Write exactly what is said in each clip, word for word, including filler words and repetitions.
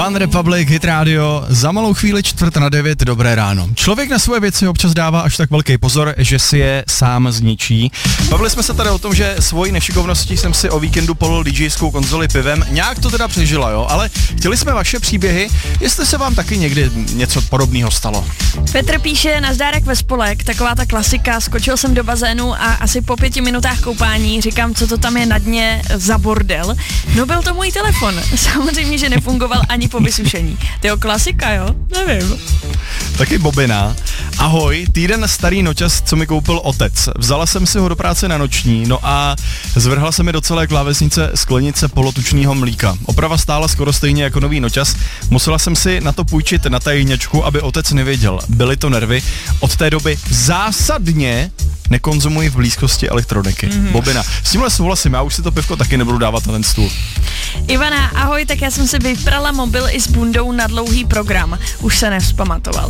One Republic, Hit Radio, za malou chvíli čtvrt na devět, dobré ráno. Člověk na svoje věci občas dává až tak velký pozor, že si je sám zničí. Bavili jsme se tady o tom, že svojí nešikovností jsem si o víkendu polil DJskou konzoli pivem. Nějak to teda přežila, jo, ale chtěli jsme vaše příběhy, jestli se vám taky někdy něco podobného stalo. Petr píše, nazdárek ve spolek, taková ta klasika, skočil jsem do bazénu a asi po pěti minutách koupání říkám, co to tam je na dně za bordel. No byl to můj telefon, samozřejmě, že nefungoval ani po vysušení. Tyjo, klasika, jo? Nevím. Taky Bobina. Ahoj, týden starý noťas, co mi koupil otec. Vzala jsem si ho do práce na noční, no a zvrhla se mi do celé klávesnice sklenice polotučného mlíka. Oprava stála skoro stejně jako nový noťas. Musela jsem si na to půjčit na tajněčku, aby otec nevěděl. Byly to nervy. Od té doby zásadně nekonzumuji v blízkosti elektroniky. Mm-hmm. Bobina. S tímhle souhlasím, já už si to pivko taky nebudu dávat na ten stůl. Ivana, ahoj, tak já jsem si vyprala mobil i s bundou na dlouhý program. Už se nevzpamatoval.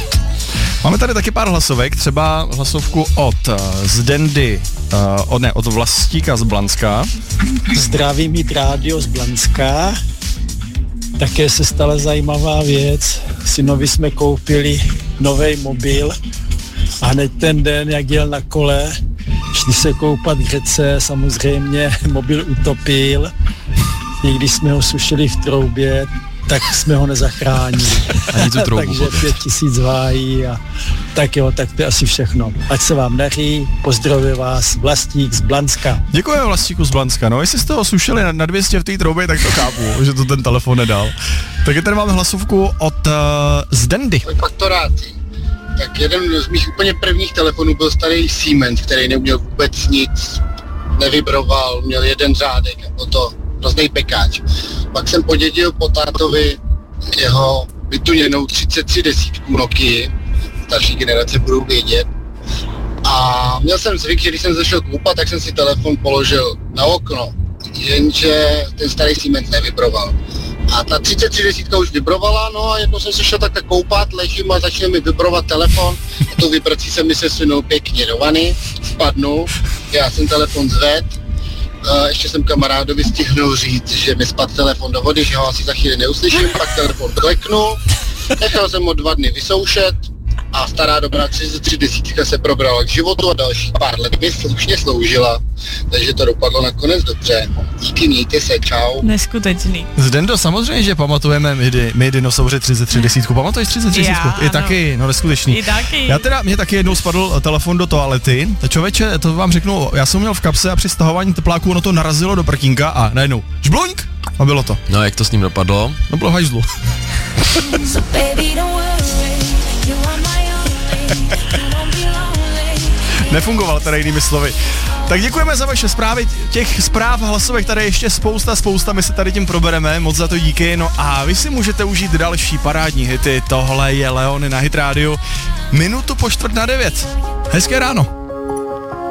Máme tady taky pár hlasovek, třeba hlasovku od uh, Zdendy, uh, od, ne, od Vlastíka z Blanska. Zdravím Hit Radio z Blanska. Také se stala zajímavá věc. Synovi jsme koupili nový mobil a hned ten den, jak jel na kole, šli se koupat k řece, samozřejmě mobil utopil. I když jsme ho sušili v troubě, tak jsme ho nezachránili. Ani tu troubu. Takže pět tisíc vájí a tak jo, tak to je asi všechno. Ať se vám daří, pozdravuje vás Vlastík z Blanska. Děkujeme Vlastíku z Blanska, no jestli jste ho sušili na, na dvě stě v té troubě, tak to chápu, že to ten telefon nedal. Takže tady máme hlasovku od uh, Zdendy. Faktoráty. Tak jeden z mých úplně prvních telefonů byl starý Siemens, který neuměl vůbec nic, nevibroval, měl jeden řádek a byl to hrozný pekáč. Pak jsem podědil po tátovi jeho vytuněnou třicet tři desítku Nokia, starší generace budou vědět. A měl jsem zvyk, že když jsem zašel koupat, tak jsem si telefon položil na okno, jenže ten starý Siemens nevibroval. A ta třicet tři desítka už vibrovala, no a jednou jsem se šel takhle koupat, ležím a začne mi vibrovat telefon a tu vibrací se mi sesunul pěkně do vany, spadnu, já jsem telefon zved, uh, ještě jsem kamarádovi stihnul říct, že mi spadl telefon do vody, že ho asi za chvíli neuslyším, pak telefon kleknul, nechal jsem ho dva dny vysoušet a stará dobrá třicet tři desítka se probrala k životu a další pár let mi slušně sloužila, takže to dopadlo nakonec dobře. Díky, mějte se, čau. Neskutečný. Zdendo, samozřejmě, že pamatujeme my, my dinosauři třicet tři desítku. Pamatuješ třicet tři desítku? I taky, no neskutečný. I taky. Já teda, mě taky jednou spadl telefon do toalety. Člověče, to vám řeknu, já jsem měl v kapse a při stahování tepláků ono to narazilo do prkínka a najednou žbluňk a bylo to. No, jak to s ním dopadlo? No bylo hajzlu. Nefungoval teda jinými slovy. Tak děkujeme za vaše zprávy, těch zpráv hlasovek tady ještě spousta, spousta, my se tady tím probereme, moc za to díky, no a vy si můžete užít další parádní hity, tohle je Leony na Hit Radio, minutu po čtvrt na devět. Hezké ráno.